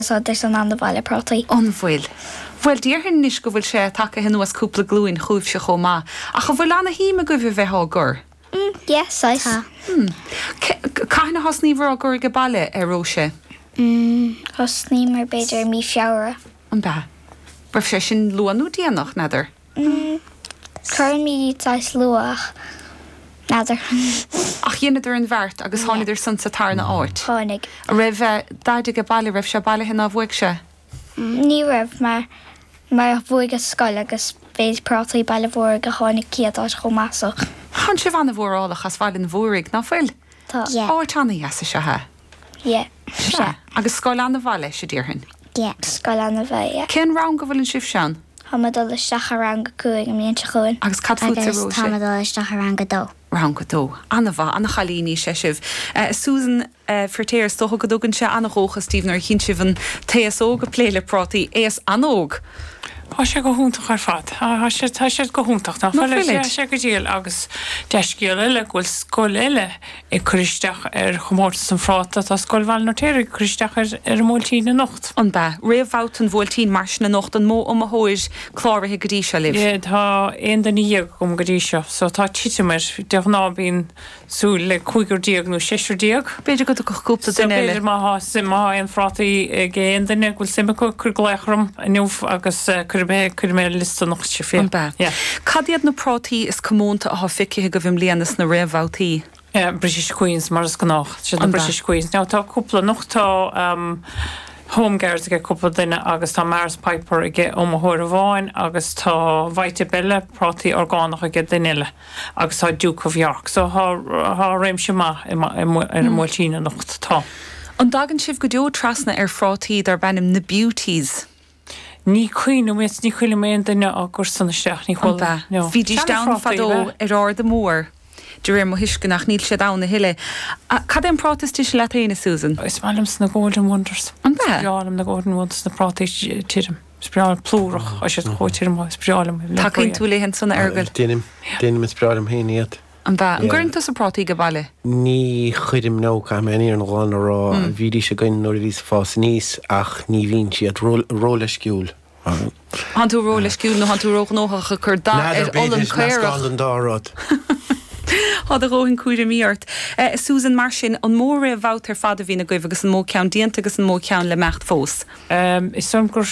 So there's an the bhile prátaí. Anfuil. Well, dear hin níos go bhfuil sé take hin nuas cúpla glúin chuúibh se chomá. A go bhfuil anna híime go bhíh bheith gur. Yes, I. Caithna hasníomhar gur go baile róise. Hosní mar beidir mí fiara. An ba. Bref sé sin luanú díanach nadidir. Curn mí táis luach. Nadidir. Ach dhéanaidir an bheirt agus tháinaidir san sa tarna áit. Tháinig. A raibh daide go baile raibh se baile hin á bhuiig se. Ní raibh mar bhuaig a scoil agus féad prátaí baile bhór go tháinig ciadáis chomásach. Chan se bhana bhórálach as bhail an bhórig ná fuil? Tá. Áitanna heasa se ha. Yeah. Se. Agus scoil anna bhaile se díorhin. Yeah. Scoil anna bheith, yeah. Cén rang go bhfuil an sibh seán? Hamadol isteach rang go cuaig am líonte chuin. Agus cad fúta Agus róise? tamadol isteach rang go dó. Rang go dó. Anna bha, anna chalíní se sibh. Susan Fertéir stocha go dógann se anna rócha Stephen ar chin sibh an TSO go pléile prátaí éas anóg. Tá sé go húntaach ar fad. Tá sé go húntaach. Tá sé go díal agus deiscíal eile ghfuil scoil eile i christeach ar chomórta san fráta tá scoil bhail nótéir christeach ar móltíí na nocht. An ba, réamhhaut an bhiltíín mars na nocht an mó am a hóir chláirithe go dtí se libh. Tá aon den íag gom go dtí seo, so tá tíitimir deach ná bíon sú le chuigur díag nó séisiir díag. Beidir go cúpla den eile. Beidir má an frátaí géan duine ghfuil simime chu gléchrum a nuamh agus Cur mé lista noch se fé. Cadiad na prátaí is commónta a fiicithe go bhím léanas na réamhhautaí. British Queens mar go nach. British Queens. Now tá cúpla nochtá homeguards ige cúpla duine agus tá Mars Piper ige ómthóir a bháin agus tá Vaite Belle prátaí orgánach ige duile agus tá Duke of York. So há réimse má ar móltína nocht tá. An dagan sibh go deo trasna ar frátaí dar bennim na beauties. Ní chuoinú mé ní chuile mé duine a gur sanna seach ní chuil. Bhí dís da fadó ar ár de mór. De réir mo hiiscinach níl sé dána hiile. Cad an prátas tí se le taine, Susan? Is málam na Golden Wonders. An ba? Spreálam na Golden Wonders na prátaí tírim. Spreálam plúrach a sé chuirtírim má spreálam. Tácainn tú léhann sanna argail? Déanam is spreálam héanaíad. An ba, an gurint sa prátaí go baile? Ní chuidim nó cha mé an gháin rá bhí se goin nóir ví fás níos ach ní bhín siad róla sciúil. Han tú róla sciúil nó han tú róch nócha chur da ar ollan céireach. an dárad. Had a róhin cuaire míart. Susan mar sin an mór a bhoutar fada bhína goibh agus an mó ceann dianta agus an mó ceann le mecht fós. Is som gur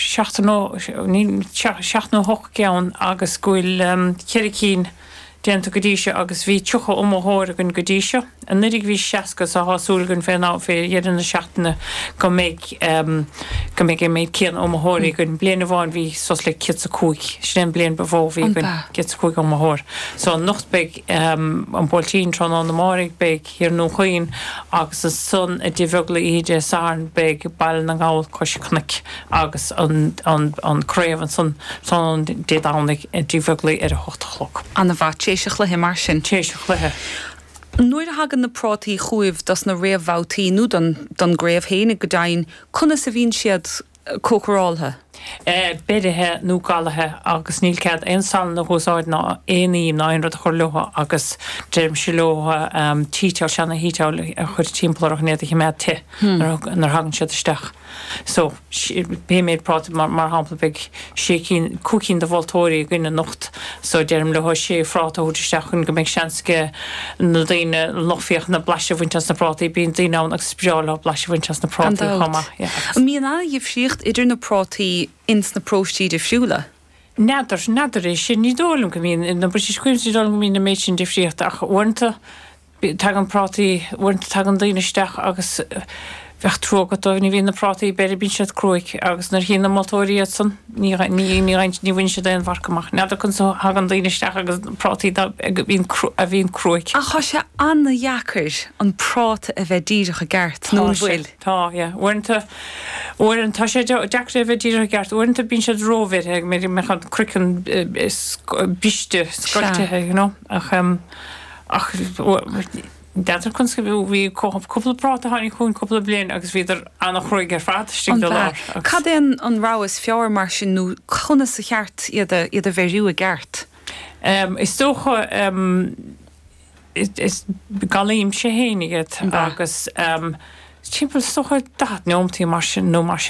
16 hoch ceann agus gúil ceiricín Dianta godíise agus bhí tucha ómthóir gon godíise. An nurig bhí seacas a hásúlagan fé ná fé dhéan na seachtainna go méid méid céan ómthóirí gon bliana bháin bhí sos le kit a cúig. Sin blian bhó bhí gon kit a cúig ómthóir. So an nocht beag an bóltín trán an na márig beag hir nó chuoin agus is sun a ddíbhegla iad sáin beag bail na gáil cosicnic agus an craomh an son dédánig a ddíbhegla ar a 8:00. Anna bha téiseach lethe mar sin. Téiseach lethe. Nuair a hagan na prátaí chuibh das na réamhhautaí nó don gréamh héine go dain chuna sa bhín siad cócarálthe. Beidirthe nó galathe agus níl cead einsal na húsáid ná éí náinrad chur leha agus déirm se leha títeil sena híteil a chur timpplaach néad a méid te nar hagan siad isteach. So bé méid prát mar hampla beag sécín cúcín de bhiltóirí gine nocht so déirm leha sé fráta húisteachn go méid seanske na daine lochfioch na blaise bhaintas na prátaí bíon daine agus spreála blaise bhaintas na prátaí chuma. Míon a dhíobh siocht idir na prátaí ins na próstí de fiúla. Nadidir is sin ní dólam go mín na British Queens ní dólam go mín na méid sin difríocht ach uanta tag an prátaí uanta tag an daine isteach agus bheith trógat ní bhíon na prátaí beidir bín siad cruig agus nar hí na motóíad san ní bhain siad an bharcamach. Nadidir chun so hagan daine isteach agus prátaí a bhíon cruig. A cha sé anna jacair an práta a bheith díireach a gceart nó bhfuil. Tá, uanta tá sé deacra a bheith díireach a gceart uanta bín siad rómhir ag mé mechan cricin biste scoirtithe ach Deidir chun go bhí cúpla práta hánig chuin cúpla blian agus bhíidir annach chuig ar fátasting do lá. Cad an rá is fear mar sin nó chuna sa cheart iad a bheithriú a gceart? Is tócha is galíim sé héinigad agus timppel socha dat neomtí mar sin nó mar